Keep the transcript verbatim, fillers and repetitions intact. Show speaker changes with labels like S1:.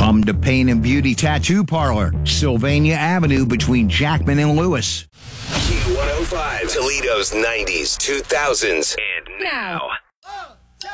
S1: Come to Pain and Beauty Tattoo Parlor, Sylvania Avenue between Jackman and Lewis.
S2: Q one oh five, Toledo's nineties, two thousands, and now.